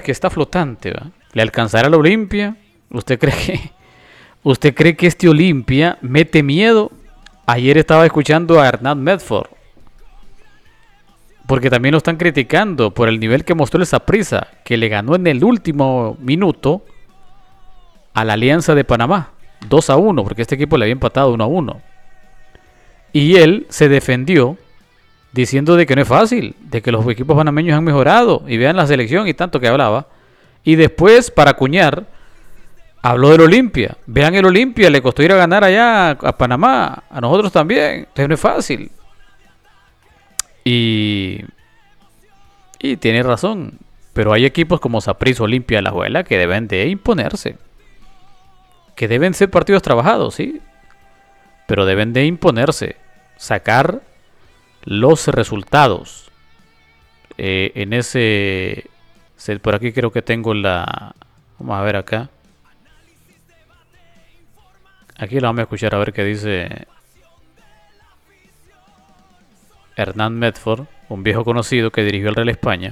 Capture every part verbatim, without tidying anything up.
que está flotante, ¿va? ¿Le alcanzará la Olimpia? ¿Usted cree que, usted cree que este Olimpia mete miedo? Ayer estaba escuchando a Hernán Medford, porque también lo están criticando por el nivel que mostró el Saprissa, que le ganó en el último minuto a la Alianza de Panamá, dos a uno, porque este equipo le había empatado uno a uno. Y él se defendió diciendo de que no es fácil, de que los equipos panameños han mejorado, y vean la selección y tanto que hablaba. Y después, para acuñar, habló del Olimpia. Vean el Olimpia, le costó ir a ganar allá a Panamá, a nosotros también, entonces no es fácil. Y, y tiene razón, pero hay equipos como Saprissa, Olimpia, Alajuela que deben de imponerse, que deben ser partidos trabajados, sí, pero deben de imponerse, sacar los resultados. Eh, en ese, por aquí creo que tengo la, vamos a ver acá, aquí la vamos a escuchar a ver qué dice Hernán Medford, un viejo conocido que dirigió el Real España.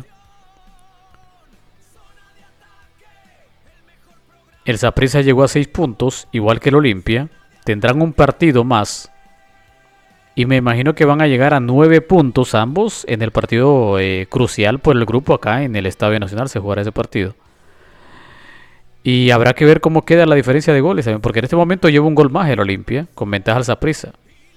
El Saprissa llegó a seis puntos, igual que el Olimpia. Tendrán un partido más. Y me imagino que van a llegar a nueve puntos ambos en el partido eh, crucial por el grupo acá en el Estadio Nacional. Se jugará ese partido. Y habrá que ver cómo queda la diferencia de goles, ¿saben? Porque en este momento lleva un gol más el Olimpia, con ventaja al Saprissa.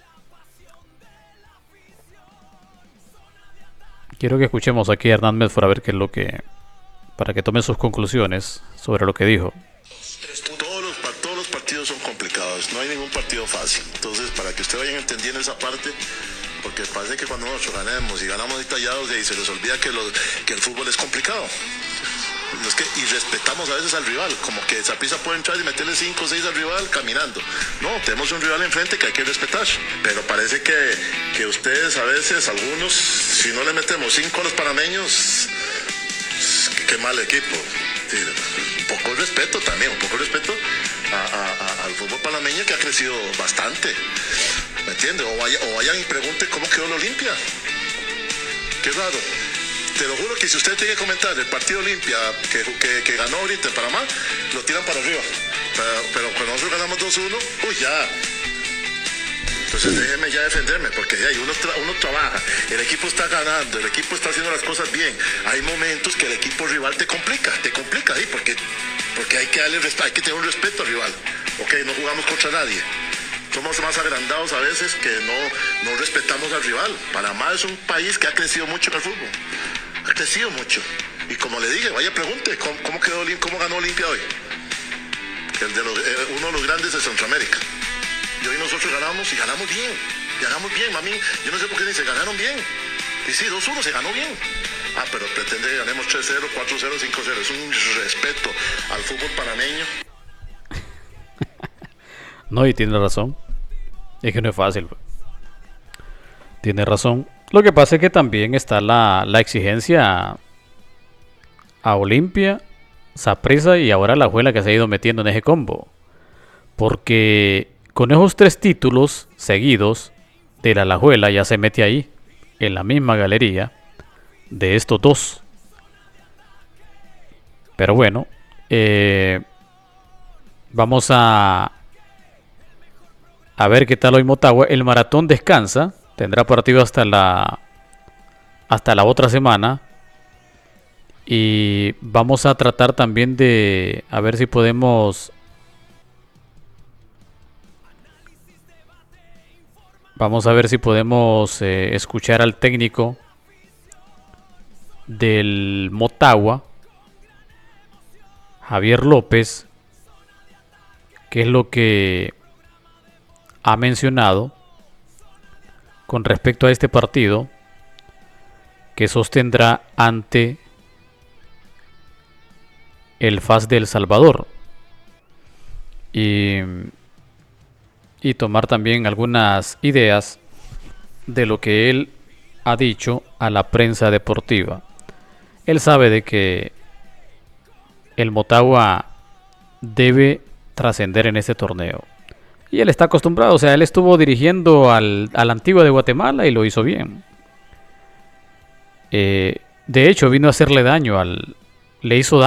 Quiero que escuchemos aquí a Hernán Medford a ver qué es lo que, para que tome sus conclusiones sobre lo que dijo. Todos los, todos los partidos son complicados, no hay ningún partido fácil. Entonces, para que ustedes vayan entendiendo esa parte, porque parece que cuando nosotros ganemos y ganamos tallados, y se les olvida que, lo, que el fútbol es complicado. Es que, y respetamos a veces al rival, como que Saprissa puede entrar y meterle cinco o seis al rival caminando. No, tenemos un rival enfrente que hay que respetar, pero parece que, que ustedes a veces, algunos, si no le metemos cinco a los panameños, qué mal equipo. Sí, un poco de respeto también, un poco de respeto a, a, a, al fútbol panameño, que ha crecido bastante, ¿me entiendes? O, vaya, o vayan y pregunten cómo quedó la Olimpia. Qué raro. Te lo juro que si usted tiene que comentar el partido Olimpia que, que, que ganó ahorita en Panamá, lo tiran para arriba. Pero, pero cuando nosotros ganamos dos uno, uy, ya. Entonces sí. Déjeme ya defenderme, porque ya uno, tra uno trabaja, el equipo está ganando, el equipo está haciendo las cosas bien. Hay momentos que el equipo rival te complica, te complica, ¿sí? Porque, porque hay que darle respeto, hay que tener un respeto al rival. Ok, no jugamos contra nadie. Somos más agrandados a veces que no, no respetamos al rival. Panamá es un país que ha crecido mucho en el fútbol. Ha crecido mucho. Y como le dije, vaya pregunte, ¿cómo, cómo, quedó, cómo ganó Olimpia hoy? El de los, eh, uno de los grandes de Centroamérica. Y hoy nosotros ganamos y ganamos bien. Ganamos bien, mami. Yo no sé por qué dice, ganaron bien. Y sí, dos uno se ganó bien. Ah, pero pretende que ganemos tres cero, cuatro cero, cinco cero. Es un respeto al fútbol panameño. No, y tiene razón. Es que no es fácil. Tiene razón. Lo que pasa es que también está la, la exigencia a, a Olimpia, Saprissa y ahora la Alajuela, que se ha ido metiendo en ese combo. Porque con esos tres títulos seguidos de la Alajuela ya se mete ahí, en la misma galería de estos dos. Pero bueno, eh, vamos a, a ver qué tal hoy Motagua. El Maratón descansa. Tendrá partido hasta la hasta la otra semana. Y vamos a tratar también de a ver si podemos vamos a ver si podemos eh, escuchar al técnico del Motagua, Javier López, qué es lo que ha mencionado con respecto a este partido que sostendrá ante el F A S de El Salvador, y, y tomar también algunas ideas de lo que él ha dicho a la prensa deportiva. Él sabe de que el Motagua debe trascender en este torneo. Y él está acostumbrado, o sea, él estuvo dirigiendo al, al Antigua de Guatemala y lo hizo bien. Eh, de hecho, vino a hacerle daño al... Le hizo daño